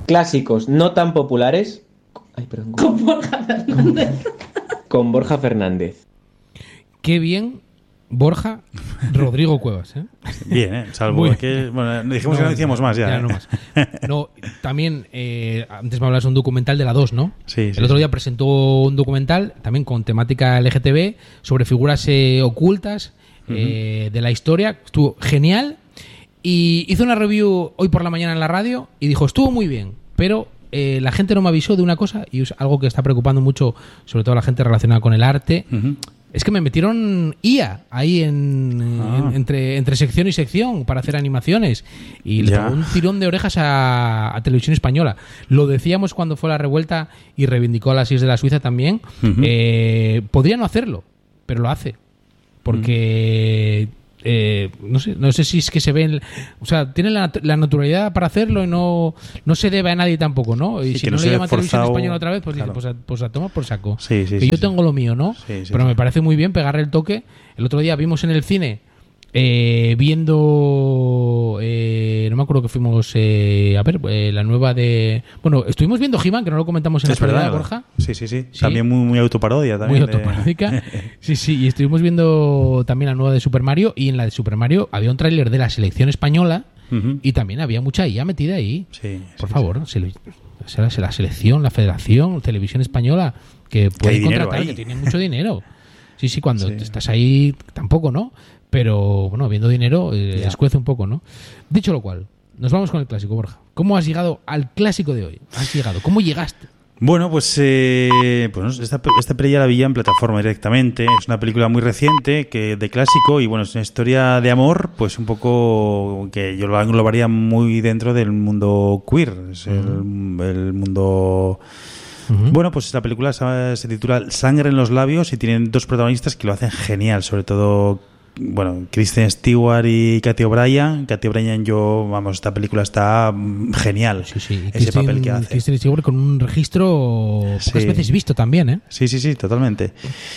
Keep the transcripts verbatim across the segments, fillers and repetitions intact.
clásicos no tan populares. Ay, perdón. Con Borja Fernández. Con Borja Fernández. Qué bien, Borja, Rodrigo Cuevas, ¿eh? Bien, ¿eh? Salvo Muy que... Bueno, dijimos No, que no decíamos más ya. ya ¿eh? no más. No, también, eh, antes me hablabas de un documental de la dos, ¿no? Sí, sí, El otro sí. día presentó un documental, también con temática L G T B, sobre figuras eh, ocultas eh, de la historia. Estuvo genial. Y hizo una review hoy por la mañana en la radio y dijo, estuvo muy bien, pero eh, la gente no me avisó de una cosa, y es algo que está preocupando mucho, sobre todo a la gente relacionada con el arte. Uh-huh. Es que me metieron I A ahí en, Ah. en- entre, entre sección y sección para hacer animaciones. Y le Ya. pegó un tirón de orejas a, a Televisión Española. Lo decíamos cuando fue la revuelta y reivindicó a las Islas de la Suiza también. Ujú. Eh, podría no hacerlo, pero lo hace. Porque... eh, no sé no sé si es que se ven, o sea, tiene la, la naturalidad para hacerlo y no no se debe a nadie tampoco, ¿no? Y Sí, si que no, no le se llama ve Televisión forzado, Española otra vez, pues claro. dice, pues a, pues a tomar por saco. Sí, sí, que sí, yo sí. tengo lo mío, ¿no? Sí, sí, Pero sí. me parece muy bien pegarle el toque. El otro día vimos en el cine, eh, viendo, eh, no me acuerdo que fuimos, eh, a ver, eh, la nueva de... Bueno, estuvimos viendo He-Man, que no lo comentamos en la Es verdad, actualidad, ¿verdad? Borja. Sí, sí, sí, Sí. También muy, muy autoparodia. Muy También de- autoparódica. Sí, sí, y estuvimos viendo también la nueva de Super Mario, y en la de Super Mario había un tráiler de la selección española Ujú. y también había mucha I A metida ahí. Sí, Por sí, favor, se le- será la selección, la federación, Televisión Española, que puede hay dinero contratar, ahí. que tienen mucho dinero. Sí, sí, cuando Sí. estás ahí tampoco, ¿no? Pero, bueno, viendo dinero, eh, Ya. escuece un poco, ¿no? Dicho lo cual, nos vamos con el clásico, Borja. ¿Cómo has llegado al clásico de hoy? ¿Has llegado? ¿Cómo llegaste? Bueno, pues, eh, pues esta, esta peli ya la vi en plataforma directamente. Es una película muy reciente, que de clásico, y bueno, es una historia de amor, pues un poco que yo lo englobaría muy dentro del mundo queer. Es el, el mundo... Ujú. Bueno, pues la película se, se titula Sangre en los labios y tienen dos protagonistas que lo hacen genial, sobre todo, bueno, Kristen Stewart y Katy O'Brien. Katy O'Brien, yo, vamos, esta película está mm, genial. Sí, sí. Ese Kristen- papel que hace. Kristen Stewart con un registro pocas Sí. veces visto también, ¿eh? Sí, sí, sí, totalmente.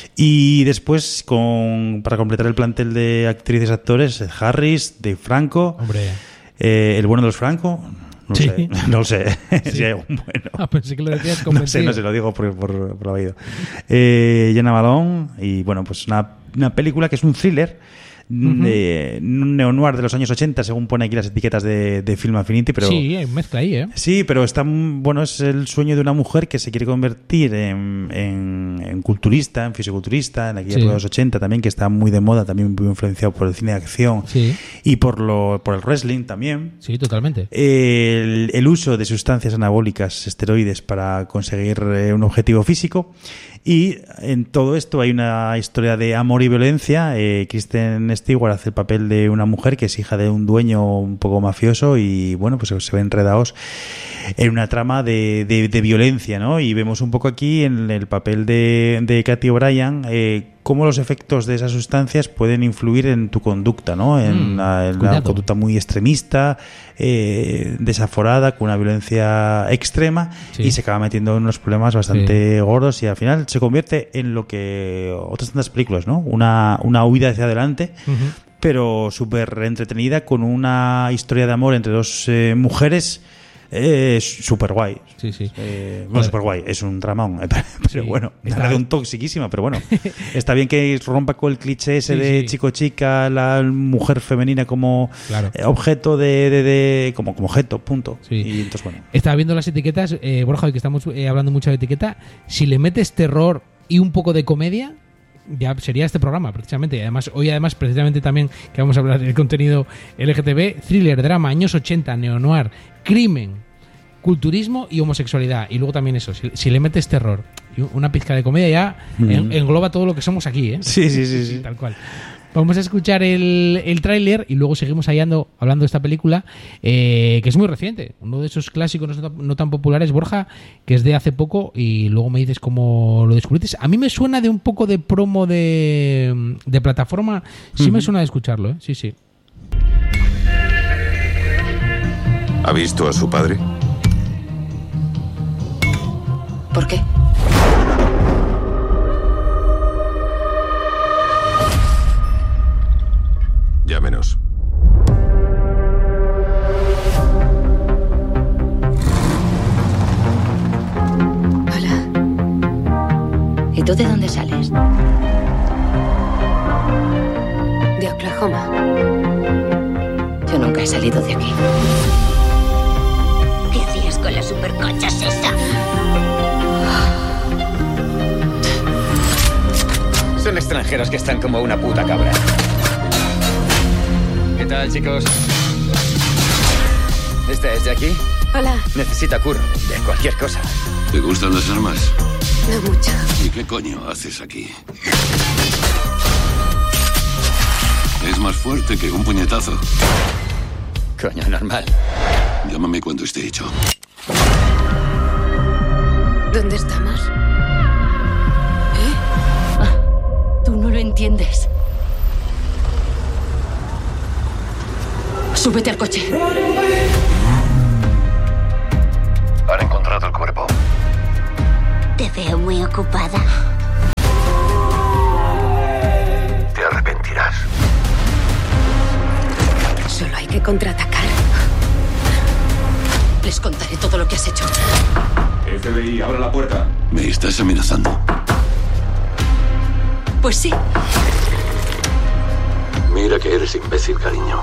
Y después, con, para completar el plantel de actrices y actores, Ed Harris, Dave Franco, Hombre. eh, el bueno de los Franco, no Sí. sé, no lo sé, Sí. si hay un bueno. Ah, pensé que lo decías No convencido. sé, no sé, lo digo por, por, por oído. Eh, Jenna Malone, y bueno, pues una, una película que es un thriller, de, un neo-noir de los años ochenta, según pone aquí las etiquetas de, de Film Affinity, pero... Sí, hay mezcla ahí, ¿eh? Sí, pero está, bueno, es el sueño de una mujer que se quiere convertir en, en, en culturista, en fisiculturista, en aquella Sí. época de los ochenta también, que está muy de moda, también muy influenciado por el cine de acción Sí, y por lo por el wrestling también. sí, totalmente. El, el uso de sustancias anabólicas, esteroides, para conseguir eh, un objetivo físico. Y en todo esto hay una historia de amor y violencia. Eh, Kristen Stewart hace el papel de una mujer que es hija de un dueño un poco mafioso y, bueno, pues se ven enredados en una trama de, de, de violencia, ¿no? Y vemos un poco aquí en el papel de, de Katy O'Brien eh, cómo los efectos de esas sustancias pueden influir en tu conducta, ¿no? En, Mm, la, en la cuidado. conducta muy extremista, eh, desaforada, con una violencia extrema, Sí. y se acaba metiendo en unos problemas bastante gordos, y al final se convierte en lo que otras tantas películas, ¿no? Una, una huida hacia adelante, Ujú. pero súper entretenida, con una historia de amor entre dos eh, mujeres eh, súper guay. Sí, sí. Eh, bueno, Joder. súper guay, es un dramón, eh, pero Sí. bueno, Está- está de un toxiquísima, pero bueno, está bien que rompa con el cliché ese Sí, de sí. chico-chica, la mujer femenina como Claro. eh, objeto de, de, de- como, como objeto, punto. Sí. Y entonces, bueno, Estaba viendo las etiquetas, eh, Borja, hoy que estamos eh, hablando mucho de etiqueta, si le metes terror y un poco de comedia, ya sería este programa, precisamente. Y además, hoy además, precisamente también, que vamos a hablar del contenido L G T B, thriller, drama, años ochenta, neo-noir, crimen, culturismo y homosexualidad. Y luego también eso, si, si le metes terror y una pizca de comedia, ya Mm. en- engloba todo lo que somos aquí, ¿eh? sí, sí, sí, sí. Tal cual. Vamos a escuchar el, el tráiler y luego seguimos hallando, hablando de esta película, eh, que es muy reciente. Uno de esos clásicos no, no tan populares, Borja, que es de hace poco, y luego me dices cómo lo descubriste. A mí me suena de un poco de promo de, de plataforma. Sí me suena de escucharlo, ¿eh? Sí, sí. ¿Ha visto a su padre? ¿Por qué? Llámenos. tú de dónde sales? De Oklahoma. Yo nunca he salido de aquí. ¿Qué hacías con las superconchas esa? Son extranjeros que están como una puta cabra. ¿Qué tal, chicos? ¿Este es de aquí? Hola. Necesita curro, de cualquier cosa. ¿Te gustan las armas? No mucho. ¿Y qué coño haces aquí? Es más fuerte que un puñetazo. Coño, normal. Llámame cuando esté hecho. ¿Dónde estamos? Tú no lo entiendes. Súbete al coche. Han encontrado el cuerpo. Te veo muy ocupada. Te arrepentirás. Solo hay que contraatacar. Les contaré todo lo que has hecho. F B I, abra la puerta. Me estás amenazando. Pues sí. Mira que eres imbécil, cariño.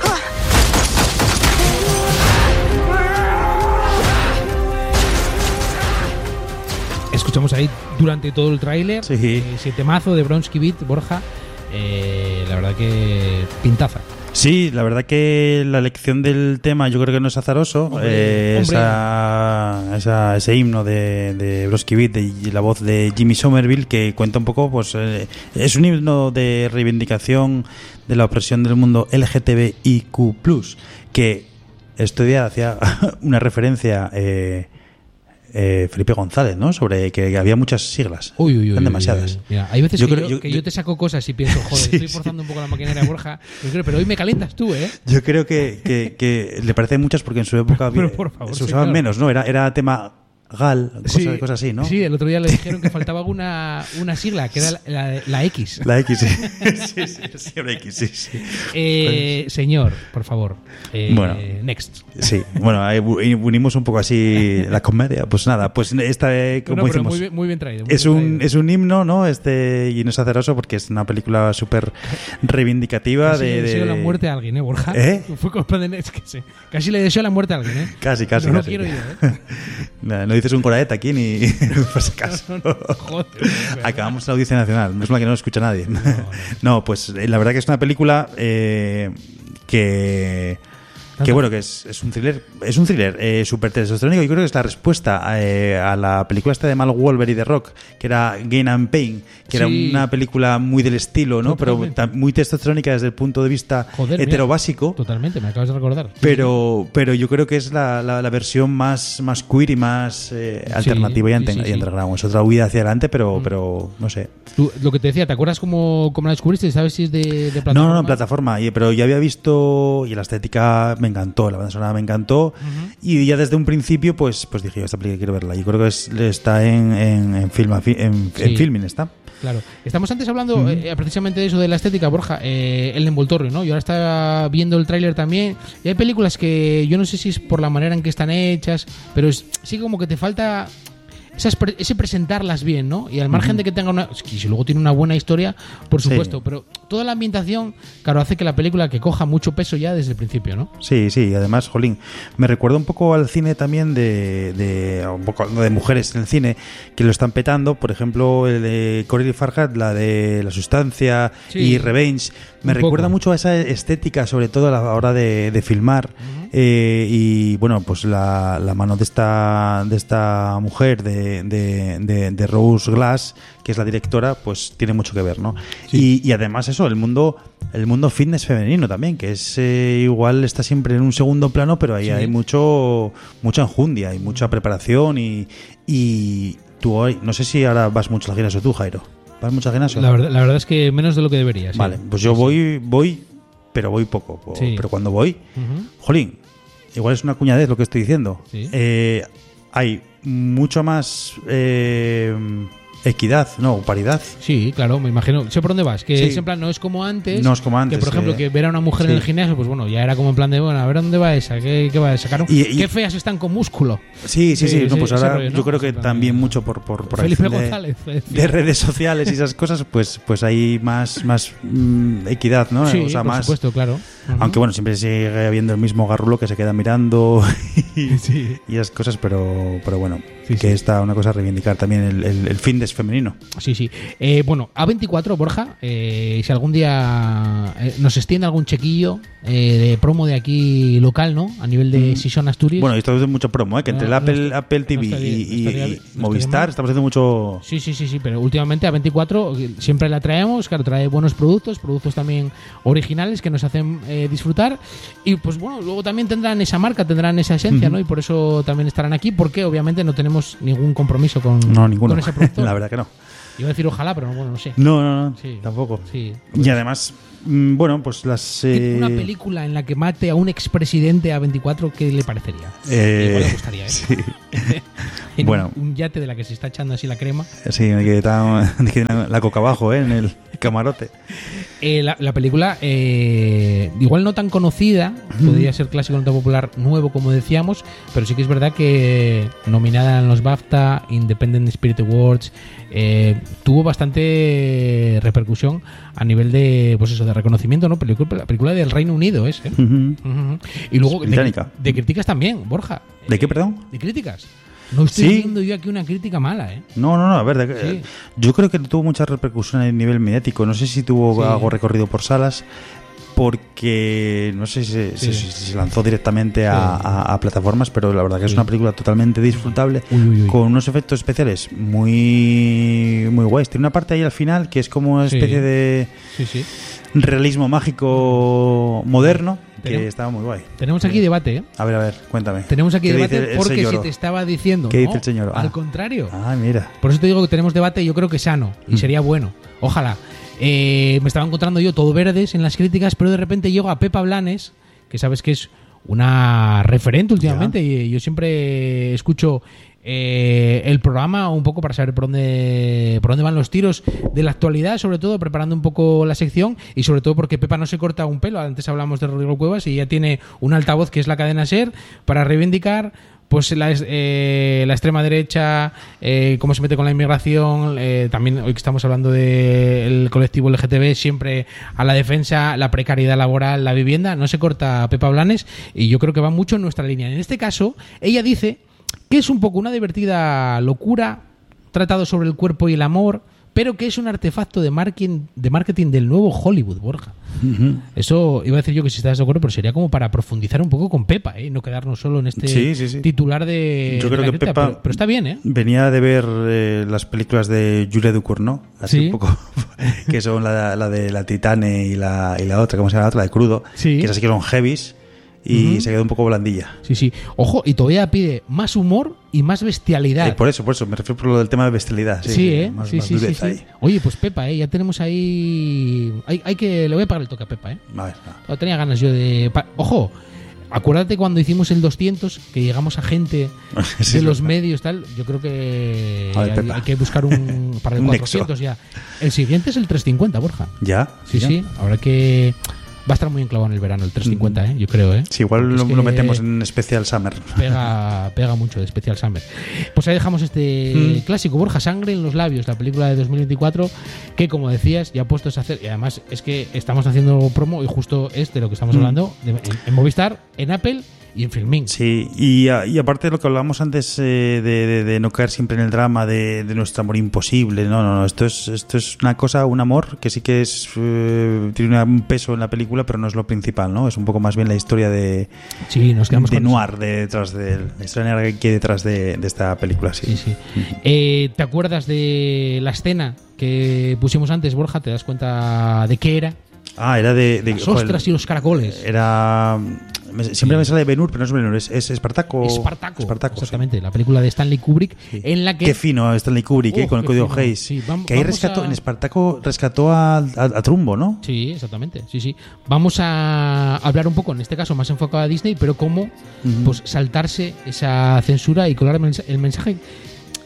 Escuchamos ahí durante todo el tráiler. Sí. Eh, ese temazo de Bronski Beat, Borja. Eh, la verdad que pintaza. Sí, la verdad que la elección del tema yo creo que no es azaroso. Hombre, eh, hombre. Esa, esa- ese himno de, de Bronski Beat de- y la voz de Jimmy Somerville que cuenta un poco, pues eh, es un himno de reivindicación de la opresión del mundo L G T B I Q plus, que este día hacía una referencia eh, eh, Felipe González, ¿no? Sobre que, que había muchas siglas. Uy, uy, uy. Eran uy, demasiadas. uy. Mira, hay veces Yo que, creo- yo, yo- que yo- yo te saco cosas y pienso, joder, Sí, estoy sí. forzando un poco la maquinaria de Borja. Yo creo, pero hoy me calientas tú, ¿eh? Yo creo que, que, que le parecen muchas porque en su época Pero, había- por favor, se usaban señor. menos, ¿no? Era, era tema gal, cosas, cosas así, ¿no? Sí, el otro día le dijeron que faltaba una, una sigla, que era la, la- la X. La X, sí. sí, sí, sí, la X, sí, sí. Eh, señor, por favor. Eh, Bueno. Next. Sí, bueno, ahí u- unimos un poco así la comedia. Pues nada, pues esta, eh, como No, pero decimos, muy, bien- muy bien traído. muy es bien un, traído. es un himno, ¿no? Este, y no es azaroso porque es una película súper reivindicativa Casi de, le de- deseo la muerte a alguien, ¿eh, Borja? ¿Eh? Fue culpa de es que sí. Casi le deseo la muerte a alguien, ¿eh? Casi, casi, No lo casi. quiero yo, ¿eh? No, no dices un coraet aquí ni por si acaso. No, no, joder. Acabamos en la Audiencia Nacional, no es la que no lo escucha nadie. No, no pues eh, la verdad que es una película eh, que que bueno, que es, es un thriller, es un thriller eh, súper testosterónico. Yo creo que es la respuesta eh, a la película esta de Mal Wolver y The Rock, que era Gain and Pain, que era Sí. una película muy del estilo, ¿no? Pero Totalmente. ta- muy testosterónica desde el punto de vista Joder, mira. heterobásico. Totalmente, me acabas de recordar. Pero, pero yo creo que es la, la, la versión más, más queer y más eh, alternativa y, sí, ante- sí, y sí. underground. Es otra huida hacia adelante, pero, pero no sé. Tú, lo que te decía, ¿te acuerdas cómo, cómo la descubriste? ¿Sabes si es de, de plataforma? No, no, no, en plataforma. y- Pero ya había visto y la estética me encantó, la banda sonora me encantó. Y ya desde un principio, pues, pues dije, esta película quiero verla. Yo creo que es, está en, en, en, film, en, en Sí. Filmin, está. Claro. Estamos antes hablando eh, precisamente de eso de la estética, Borja, eh, el envoltorio, ¿no? Yo ahora estaba viendo el tráiler también y hay películas que yo no sé si es por la manera en que están hechas, pero es, sí como que te falta esas pre- ese presentarlas bien, ¿no? Y al margen de que tenga una... es que si luego tiene una buena historia, por Sí. supuesto, pero toda la ambientación, claro, hace que la película que coja mucho peso ya desde el principio, ¿no? Sí, sí, además, jolín, me recuerda un poco al cine también de, de un poco de mujeres en el cine que lo están petando, por ejemplo, el de Coralie Farhat, la de La Sustancia Sí. y Revenge, me Un recuerda poco. mucho a esa estética, sobre todo a la hora de, de filmar. eh, y bueno, pues la, la mano de esta de esta mujer, de, de, de, de Rose Glass, que es la directora, pues tiene mucho que ver, ¿no? Y, y además eso, el mundo el mundo fitness femenino también, que es eh, igual está siempre en un segundo plano, pero ahí Sí. hay mucho mucha enjundia y mucha preparación y, y tú hoy, no sé si ahora vas mucho al gimnasio tú, Jairo. ¿Vas mucho al gimnasio? La verdad, la verdad es que menos de lo que debería. sí. Vale, pues yo voy, voy, pero voy poco. po- Sí. Pero cuando voy, Ujú. jolín, igual es una cuñadez lo que estoy diciendo. Sí. Eh, hay mucho más eh, Equidad, no, paridad. Sí, claro, me imagino. Sé por dónde vas, que Sí. es en plan, no es como antes. No es como antes, Que, por ejemplo, eh. que ver a una mujer Sí. en el gimnasio, pues bueno, ya era como en plan de, bueno, a ver dónde va esa, qué, qué va a sacar. Y- y- Qué feas están con músculo. Sí, sí, sí. Sí, no, sí, pues ese ahora rollo, ¿no? yo creo que En plan también de- mucho por, por, por Felipe acción de, González, es decir. de redes sociales y esas cosas, pues pues hay más, más mm, equidad, ¿no? Sí, o sea, por más. supuesto, claro. Ujú. Aunque bueno, siempre sigue habiendo el mismo garrulo que se queda mirando y, Sí. y esas cosas, pero, pero bueno, Sí, que sí. está una cosa a reivindicar también el, el, el fitness femenino. Sí, sí. Eh, bueno, A veinticuatro, Borja, eh, si algún día eh, nos extiende algún chequillo eh, de promo de aquí local, ¿no? A nivel de Sison Asturias. Bueno, y estamos haciendo mucho promo, ¿eh? Que entre No, el no Apple, está- Apple no T V estaría- y, no y- estaría- y no estaría Movistar, mal. estamos haciendo mucho. Sí, sí, sí, sí, pero últimamente A veinticuatro eh, siempre la traemos, claro, trae buenos productos, productos también originales que nos hacen eh, disfrutar y pues bueno, luego también tendrán esa marca, tendrán esa esencia, ¿no? Y por eso también estarán aquí, porque obviamente no tenemos ningún compromiso con, No, ninguno. con ese productor. La verdad que no. Iba a decir ojalá, pero bueno, no sé. No, no, no, Sí. tampoco. Sí. Y además, mm, bueno, pues las. eh, Una película en la que mate a un expresidente A veinticuatro, ¿qué le parecería? eh, Igual le gustaría, ¿eh? Sí, En bueno. un, un yate de la que se está echando así la crema. sí, que está que la, la coca abajo, ¿eh? En el camarote. Eh, la, la película, eh, igual no tan conocida, podría ser clásico no tan popular nuevo, como decíamos, pero sí que es verdad que nominada en los BAFTA, Independent Spirit Awards, eh, tuvo bastante repercusión a nivel de, pues eso, de reconocimiento, ¿no? Película, la película del Reino Unido es, ¿eh? Ujú. Ujú. Y luego de, Británica. de críticas también, Borja. ¿De qué, perdón? De críticas. No estoy Sí. viendo yo aquí una crítica mala, ¿eh? No, no, no, a ver, de- Sí. yo creo que tuvo mucha repercusión a nivel mediático. No sé si tuvo Sí. algo recorrido por salas, porque no sé si se, Sí. si- si se lanzó directamente a, Sí. a- a plataformas, pero la verdad que es Sí. una película totalmente disfrutable, Uy, uy, uy. con unos efectos especiales muy, muy guays. Tiene una parte ahí al final que es como una Sí. especie de Sí, sí. realismo mágico moderno, que Tenemos- estaba muy guay. Tenemos aquí debate, ¿eh? A ver, a ver, cuéntame. Tenemos aquí ¿Qué debate dice el porque si señor? te estaba diciendo. ¿Qué dice no, el señor? Al Ah. contrario. Ah, mira. Por eso te digo que tenemos debate, yo creo que sano y Mm. sería bueno. Ojalá. Eh, me estaba encontrando yo todo verdes en las críticas, pero de repente llego a Pepa Blanes, que sabes que es una referente últimamente, y yo siempre escucho eh, el programa un poco para saber por dónde, por dónde van los tiros de la actualidad, sobre todo preparando un poco la sección y sobre todo porque Pepa no se corta un pelo. Antes hablamos de Rodrigo Cuevas y ya tiene un altavoz que es la cadena SER para reivindicar pues la, es- eh, la extrema derecha, eh, cómo se mete con la inmigración, eh, también hoy que estamos hablando del colectivo L G T B, siempre a la defensa, la precariedad laboral, la vivienda, no se corta Pepa Blanes y yo creo que va mucho en nuestra línea. En este caso, ella dice que es un poco una divertida locura, tratado sobre el cuerpo y el amor, pero que es un artefacto de marketing, de marketing del nuevo Hollywood, Borja. Ujú. Eso iba a decir yo que si estás de acuerdo, pero sería como para profundizar un poco con Pepa, ¿eh? No quedarnos solo en este Sí, sí, sí. titular de. Yo de creo la que crítica, Pepa pero, pero está bien, ¿eh? venía de ver eh, las películas de Julia Ducournau, así Sí. un poco, que son la, la de la Titane y la, y la otra, ¿cómo se llama la otra? La de Crudo, Sí. que es así que son heavies y Ujú. se quedó un poco blandilla. Sí, sí. Ojo, y todavía pide más humor y más bestialidad. Eh, por eso, por eso, me refiero por lo del tema de bestialidad. Sí, Sí, sí, ¿eh? más- sí, más sí, sí, dureza sí. ahí. Oye, pues Pepa, ¿eh? Ya tenemos ahí. Hay, hay que. Le voy a pagar el toque a Pepa, ¿eh? A ver, no. No tenía ganas yo de. pa- Ojo, acuérdate cuando hicimos el doscientos, que llegamos a gente Sí, de es los verdad. medios, tal. Yo creo que A ver, hay, Pepa. hay que buscar un. Para el Un cuatrocientos ya. El siguiente es el trescientos cincuenta, Borja. ¿Ya? Sí, ¿Ya? sí. Ahora que. Va a estar muy enclavado en el verano el trescientos cincuenta, ¿eh? Yo creo, ¿eh? Sí, igual Porque lo, es que lo metemos en especial Summer. Pega, pega mucho de Special Summer. Pues ahí dejamos este Mm. clásico, Borja, Sangre en los labios, la película de dos mil veinticuatro, que como decías, ya puestos a hacer, y además es que estamos haciendo promo y justo es de lo que estamos Mm. hablando, de- en, en Movistar, en Apple y en Filmin. Sí, y, a- y aparte de lo que hablábamos antes, eh, de, de- de no caer siempre en el drama de, de nuestro amor imposible, no, no, no, esto es, esto es una cosa, un amor que sí que es eh, tiene una- un peso en la película, pero no es lo principal, ¿no? Es un poco más bien la historia de, Sí, nos quedamos de con noir de detrás de la historia negra que hay detrás de, de esta película, sí. Sí, sí. Eh, ¿Te acuerdas de la escena que pusimos antes, Borja? ¿Te das cuenta de qué era? Ah, era de, de Las joder, ostras y los caracoles. era me- siempre Sí. me sale de Ben-Hur, pero no es Ben-Hur, es, es Espartaco. Espartaco, Espartaco, sí. exactamente, la película de Stanley Kubrick, Sí. en la que Qué fino Stanley Kubrick, eh, Uf, con el qué código fino. Hayes. Sí, vam- que ahí vamos rescató, a- en Espartaco rescató a, a- a Trumbo, ¿no? Sí, exactamente. Sí, sí. Vamos a hablar un poco, en este caso, más enfocado a Disney, pero cómo Ujú. pues saltarse esa censura y colar mensa- el mensaje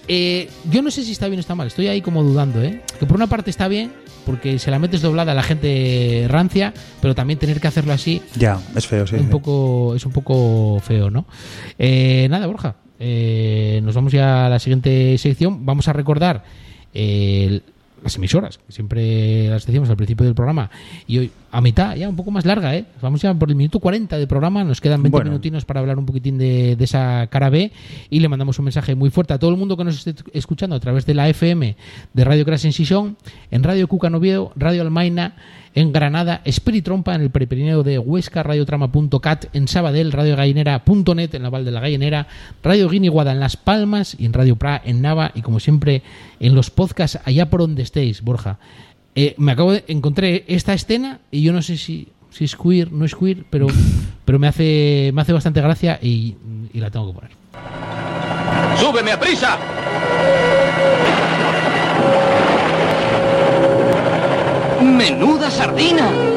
eh, yo no sé si está bien o está mal, estoy ahí como dudando, ¿eh? Que por una parte está bien, porque se la metes doblada a la gente rancia, pero también tener que hacerlo así... Ya, es feo, sí. Un sí. poco, es un poco feo, ¿no? Eh, nada, Borja, eh, nos vamos ya a la siguiente sección. Vamos a recordar eh, las emisoras, que siempre las decíamos al principio del programa, y hoy a mitad, ya un poco más larga, ¿eh? Vamos ya por el minuto cuarenta de programa, nos quedan veinte bueno. minutinos para hablar un poquitín de, de esa cara B, y le mandamos un mensaje muy fuerte a todo el mundo que nos esté escuchando a través de la F M de Radio Crash en Sison, en Radio Cuca en Oviedo, Radio Almaina en Granada, Spirit Trompa en el Prepirineo de Huesca, radiotrama punto cat en Sabadell, Radio Gallinera punto net en la Val de la Gallinera, Radio Guiniguada en Las Palmas y en Radio Pra en Nava, y como siempre en los podcasts allá por donde estéis, Borja. Eh, me acabo de encontré esta escena y yo no sé si, si es queer, no es queer, pero, pero me hace me hace bastante gracia y, y la tengo que poner. ¡Súbeme a prisa! ¡Menuda sardina!